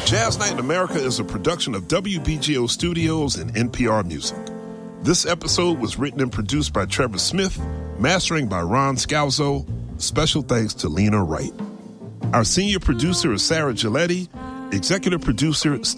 Jazz Night in America is a production of WBGO Studios and NPR Music. This episode was written and produced by Trevor Smith, mastering by Ron Scalzo. Special thanks to Lena Wright. Our senior producer is Sarah Giletti, executive producer Steve